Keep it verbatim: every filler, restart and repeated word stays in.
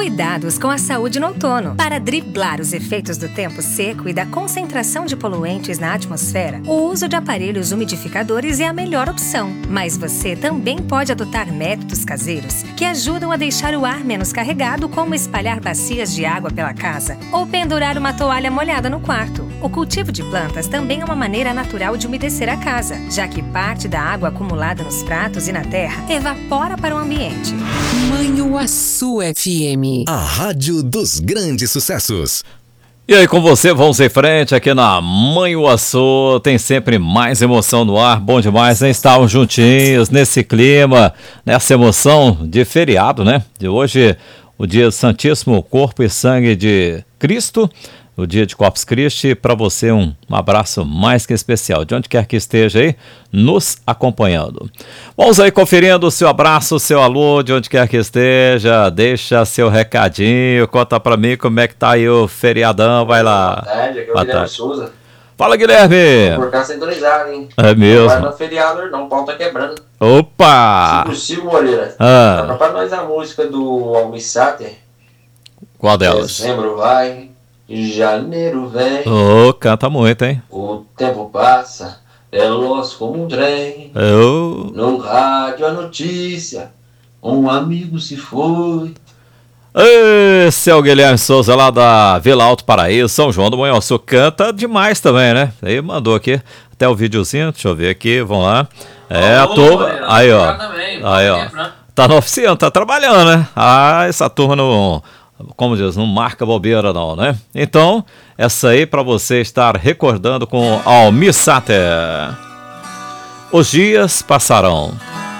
Cuidados com a saúde no outono. Para driblar os efeitos do tempo seco e da concentração de poluentes na atmosfera, o uso de aparelhos umidificadores é a melhor opção. Mas você também pode adotar métodos caseiros que ajudam a deixar o ar menos carregado, como espalhar bacias de água pela casa ou pendurar uma toalha molhada no quarto. O cultivo de plantas também é uma maneira natural de umedecer a casa, já que parte da água acumulada nos pratos e na terra evapora para o ambiente. Manhuaçu F M. A rádio dos grandes sucessos. E aí, com você, vamos em frente aqui na Manhuaçu. Tem sempre mais emoção no ar. Bom demais, né? Estarmos juntinhos nesse clima, nessa emoção de feriado, né? De hoje, o dia do Santíssimo Corpo e Sangue de Cristo, o dia de Corpus Christi. Para você, um, um abraço mais que especial, de onde quer que esteja aí, nos acompanhando. Vamos aí conferindo o seu abraço, o seu alô, de onde quer que esteja. Deixa seu recadinho, conta pra mim como é que tá aí o feriadão, vai lá. Boa tarde, aqui é o Boa Guilherme tarde. Souza. Fala, Guilherme. Por cá sintonizado, hein? É mesmo. Não vai no feriado, não, o pau tá quebrando. Opa! Silvio Silvio Moreira. Ah. Toca pra nós a música do Almir Sater. Qual delas? Dezembro vai, janeiro vem. Ô, canta muito, hein? O tempo passa, veloz como um trem. Eu... No rádio a notícia, um amigo se foi. Esse é o Guilherme Souza lá da Vila Alto Paraíso, São João do Manhuaçu. Canta demais também, né? Aí mandou aqui até o videozinho, deixa eu ver aqui, vamos lá. É, a turma. Aí, ó. Aí, ó. Tá na oficina, tá trabalhando, né? Ah, essa turma não, como diz, não marca bobeira não, né? Então, essa aí pra você estar recordando com Almir Sater. Os dias passarão